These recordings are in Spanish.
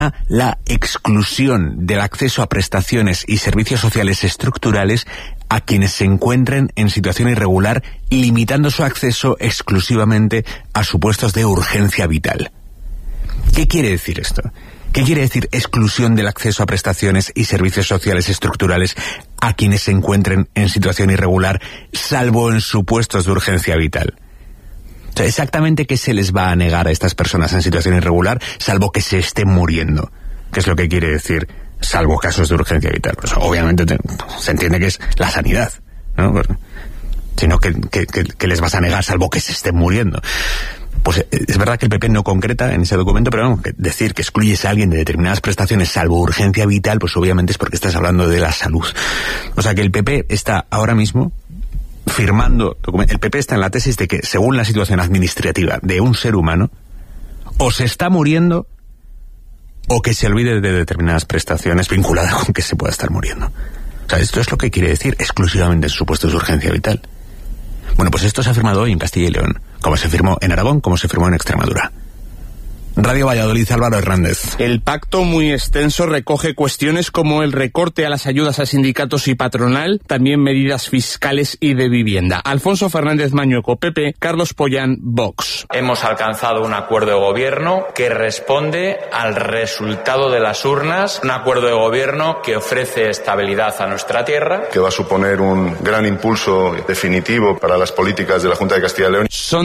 la exclusión del acceso a prestaciones y servicios sociales estructurales a quienes se encuentren en situación irregular, limitando su acceso exclusivamente a supuestos de urgencia vital. ¿Qué quiere decir esto? ¿Qué quiere decir exclusión del acceso a prestaciones y servicios sociales estructurales a quienes se encuentren en situación irregular, salvo en supuestos de urgencia vital? O sea, exactamente qué se les va a negar a estas personas en situación irregular, salvo que se estén muriendo. ¿Qué es lo que quiere decir salvo casos de urgencia vital? Pues obviamente se entiende que es la sanidad, ¿no? Pues, sino que les vas a negar salvo que se estén muriendo. Pues es verdad que el PP no concreta en ese documento, pero vamos, decir que excluyes a alguien de determinadas prestaciones salvo urgencia vital, pues obviamente es porque estás hablando de la salud. O sea que el PP está ahora mismo firmando, el PP está en la tesis de que según la situación administrativa de un ser humano, o se está muriendo o que se olvide de determinadas prestaciones vinculadas con que se pueda estar muriendo. O sea, esto es lo que quiere decir exclusivamente en supuestos de urgencia vital. Bueno, pues esto se ha firmado hoy en Castilla y León, como se firmó en Aragón, como se firmó en Extremadura. Radio Valladolid, Álvaro Hernández. El pacto, muy extenso, recoge cuestiones como el recorte a las ayudas a sindicatos y patronal, también medidas fiscales y de vivienda. Alfonso Fernández Mañueco, PP, Carlos Pollán, Vox. Hemos alcanzado un acuerdo de gobierno que responde al resultado de las urnas, un acuerdo de gobierno que ofrece estabilidad a nuestra tierra. Que va a suponer un gran impulso definitivo para las políticas de la Junta de Castilla y León. Son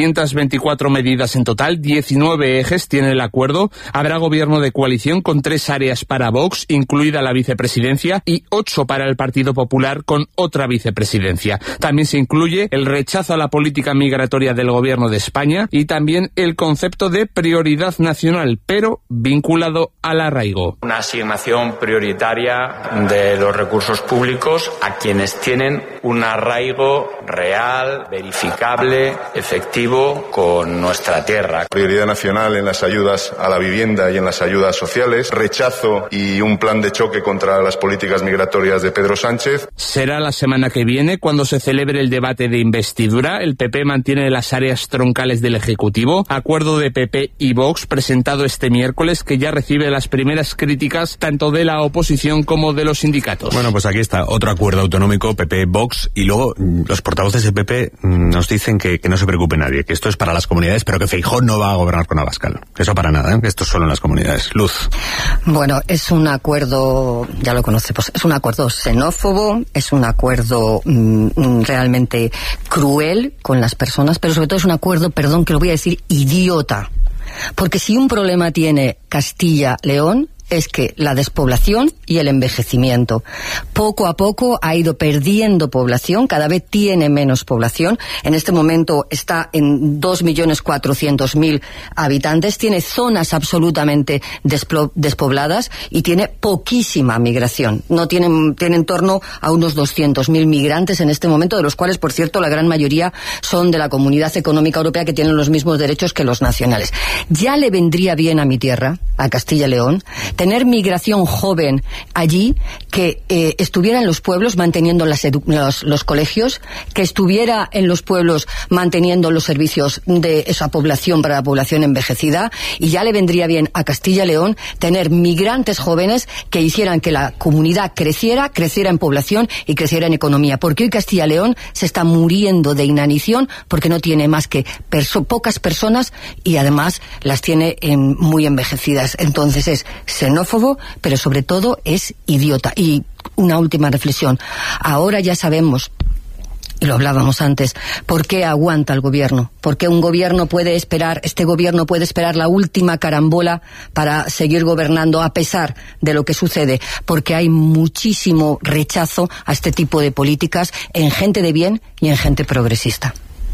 324 medidas en total, 19 ejes tiene el acuerdo. Habrá gobierno de coalición con 3 áreas para Vox, incluida la vicepresidencia, y 8 para el Partido Popular con otra vicepresidencia. También se incluye el rechazo a la política migratoria del gobierno de España y también el concepto de prioridad nacional, pero vinculado al arraigo. Una asignación prioritaria de los recursos públicos a quienes tienen un arraigo real, verificable, efectivo con nuestra tierra. Prioridad nacional en las ayudas a la vivienda y en las ayudas sociales, rechazo y un plan de choque contra las políticas migratorias de Pedro Sánchez. Será la semana que viene cuando se celebre el debate de investidura. El PP mantiene las áreas troncales del Ejecutivo. Acuerdo de PP y Vox presentado este miércoles que ya recibe las primeras críticas tanto de la oposición como de los sindicatos. Bueno, pues aquí está otro acuerdo autonómico, PP, Vox, y luego los portavoces del PP nos dicen que no se preocupe nadie, que esto es para las comunidades, pero que Feijóo no va a gobernar con Abascal. Eso para nada, que esto es solo en las comunidades. Luz. Bueno, es un acuerdo, ya lo conocemos, es un acuerdo xenófobo, es un acuerdo realmente cruel con las personas, pero sobre todo es un acuerdo, perdón que lo voy a decir, idiota. Porque si un problema tiene Castilla-León es que la despoblación y el envejecimiento. Poco a poco ha ido perdiendo población, cada vez tiene menos población. En este momento está en 2.400.000 habitantes, tiene zonas absolutamente despobladas y tiene poquísima migración. No tiene en torno a unos 200.000 migrantes en este momento, de los cuales, por cierto, la gran mayoría son de la Comunidad Económica Europea, que tienen los mismos derechos que los nacionales. Ya le vendría bien a mi tierra, a Castilla y León, tener migración joven allí, que estuviera en los pueblos manteniendo los colegios, que estuviera en los pueblos manteniendo los servicios de esa población para la población envejecida, y ya le vendría bien a Castilla y León tener migrantes jóvenes que hicieran que la comunidad creciera en población y creciera en economía, porque hoy Castilla y León se está muriendo de inanición porque no tiene más que pocas personas y además las tiene muy envejecidas. Entonces es xenófobo, pero sobre todo es idiota. Y una última reflexión. Ahora ya sabemos, y lo hablábamos antes, ¿por qué aguanta el gobierno? ¿Por qué un gobierno puede esperar, este gobierno puede esperar la última carambola para seguir gobernando a pesar de lo que sucede? Porque hay muchísimo rechazo a este tipo de políticas en gente de bien y en gente progresista.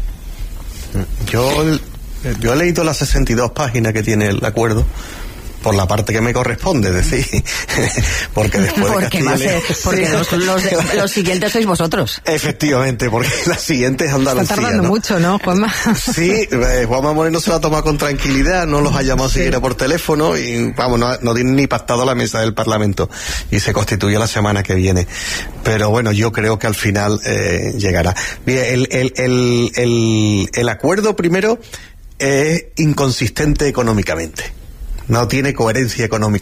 Yo he leído las 62 páginas que tiene el acuerdo, por la parte que me corresponde, es decir, porque después porque los siguientes sois vosotros. Efectivamente, porque la siguiente es Andalucía. Está tardando mucho, ¿no, Juanma? Sí, Juanma Moreno se la toma con tranquilidad, no los ha llamado siquiera por teléfono y, vamos, no tiene ni pactado la mesa del Parlamento y se constituye la semana que viene. Pero bueno, yo creo que al final llegará. Bien, el acuerdo primero es inconsistente económicamente. no tiene coherencia económica.